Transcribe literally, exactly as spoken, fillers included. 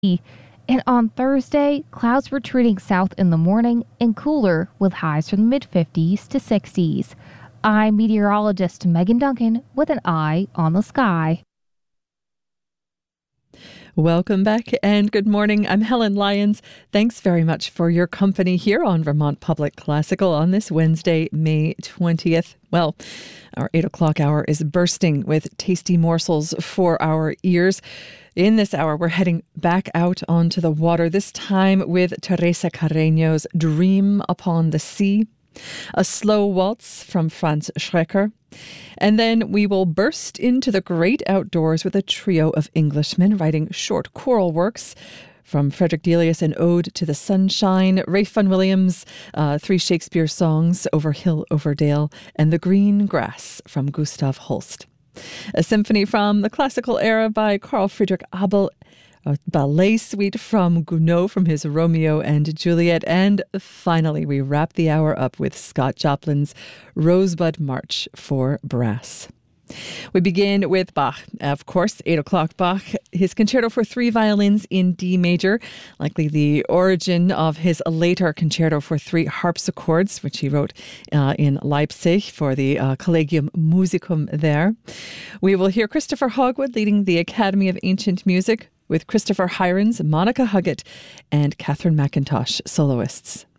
And on Thursday, clouds retreating south in the morning and cooler with highs from the mid fifties to sixties. I'm meteorologist Megan Duncan with an eye on the sky. Welcome back and good morning. I'm Helen Lyons. Thanks very much for your company here on Vermont Public Classical on this Wednesday, May twentieth. Well, our eight o'clock hour is bursting with tasty morsels for our ears. In this hour, we're heading back out onto the water, this time with Teresa Carreño's Dream Upon the Sea, a slow waltz from Franz Schreker. And then we will burst into the great outdoors with a trio of Englishmen writing short choral works. From Frederick Delius, An Ode to the Sunshine, Ralph Vaughan Williams, uh, three Shakespeare songs, Over Hill, Over Dale, and The Green Grass from Gustav Holst. A symphony from the classical era by Carl Friedrich Abel, a ballet suite from Gounod from his Romeo and Juliet, and finally we wrap the hour up with Scott Joplin's Rosebud March for brass. We begin with Bach, of course, eight o'clock Bach, his concerto for three violins in D major, likely the origin of his later concerto for three harpsichords, which he wrote uh, in Leipzig for the uh, Collegium Musicum there. We will hear Christopher Hogwood leading the Academy of Ancient Music with Christopher Hirons, Monica Huggett, and Catherine McIntosh soloists.